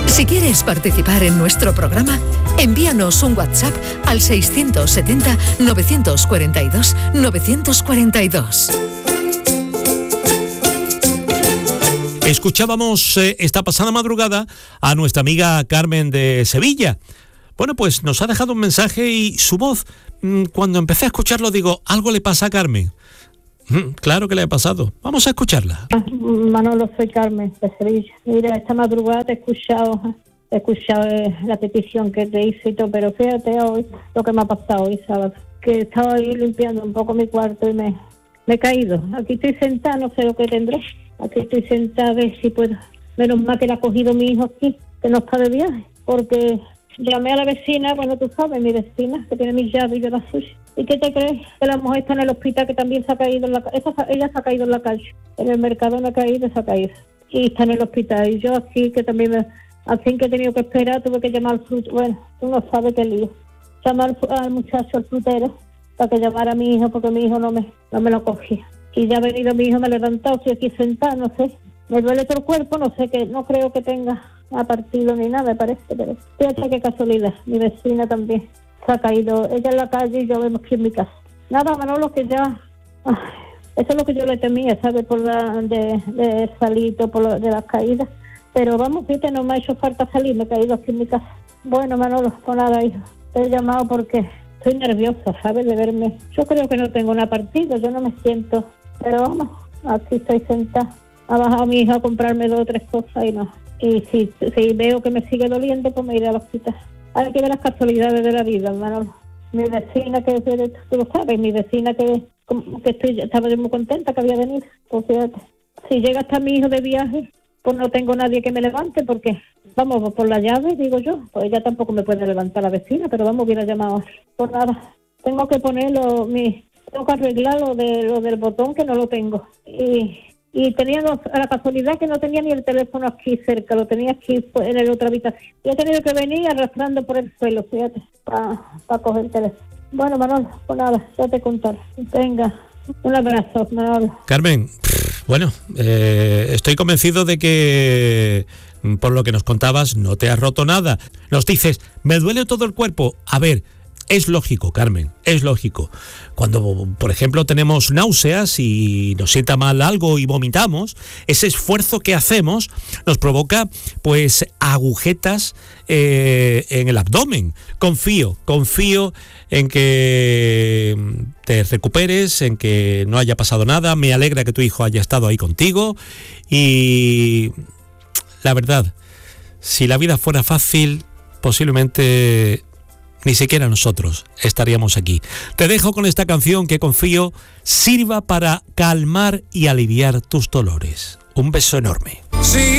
Si quieres participar en nuestro programa, envíanos un WhatsApp al 670-942-942. Escuchábamos esta pasada madrugada a nuestra amiga Carmen de Sevilla. Bueno, pues nos ha dejado un mensaje y su voz, cuando empecé a escucharlo, digo, algo le pasa a Carmen. Claro que le ha pasado. Vamos a escucharla. Manolo, soy Carmen de Sevilla. Mira, esta madrugada te he escuchado la petición que te hice y todo, pero fíjate hoy lo que me ha pasado hoy sábado, que estaba ahí limpiando un poco mi cuarto y me he caído. Aquí estoy sentada, no sé lo que tendré. Aquí estoy sentada a ver si puedo. Menos mal que la ha cogido mi hijo aquí, que no está de viaje, porque llamé a la vecina, bueno, tú sabes, mi vecina, que tiene mis llaves y yo las suyas. ¿Y qué te crees? Que la mujer está en el hospital, que también se ha caído en la calle. Ella se ha caído en la calle. En el mercado no ha caído, se ha caído. Y está en el hospital. Y yo aquí, que también al fin que he tenido que esperar, tuve que llamar al frutero. Bueno, tú no sabes qué lío. Llamar al muchacho, al frutero, para que llamara a mi hijo, porque mi hijo no me lo cogía. Y ya ha venido mi hijo, me ha levantado, estoy aquí sentada, no sé. Me duele todo el cuerpo, no sé qué, no creo que tenga a partido ni nada, me parece. Pero fíjate qué casualidad. Mi vecina también se ha caído, ella en la calle y yo vemos aquí en mi casa. Nada, Manolo, que ya... eso es lo que yo le temía, ¿sabes? Por de salir de las caídas. Pero vamos, fíjate, no me ha hecho falta salir, me he caído aquí en mi casa. Bueno, Manolo, pues nada, hijo. Te he llamado porque estoy nerviosa, ¿sabes? De verme. Yo creo que no tengo una partida, yo no me siento. Pero vamos, aquí estoy sentada. Ha bajado mi hija a comprarme 2 o 3 cosas y no. Y si veo que me sigue doliendo, pues me iré al hospital. Hay que ver las casualidades de la vida, Manolo. Mi vecina, que tú lo sabes, mi vecina que estaba yo muy contenta que había venido. Pues fíjate, si llega hasta mi hijo de viaje, pues no tengo nadie que me levante, porque, vamos, por la llave, digo yo, pues ella tampoco me puede levantar la vecina, pero vamos, hubiera llamado. Pues nada, tengo que ponerlo, tengo que arreglar lo del botón, que no lo tengo. Y tenía la casualidad que no tenía ni el teléfono aquí cerca, lo tenía aquí en la otra habitación. Y he tenido que venir arrastrando por el suelo, fíjate, para coger el teléfono. Bueno, Manolo, pues nada, ya te contaré. Venga, un abrazo, Manolo. Carmen, bueno, estoy convencido de que, por lo que nos contabas, no te has roto nada. Nos dices, me duele todo el cuerpo. A ver, es lógico, Carmen, es lógico. Cuando, por ejemplo, tenemos náuseas y nos sienta mal algo y vomitamos, ese esfuerzo que hacemos nos provoca, pues, agujetas en el abdomen. Confío en que te recuperes, en que no haya pasado nada. Me alegra que tu hijo haya estado ahí contigo. Y la verdad, si la vida fuera fácil, posiblemente ni siquiera nosotros estaríamos aquí. Te dejo con esta canción que confío sirva para calmar y aliviar tus dolores. Un beso enorme. Sí.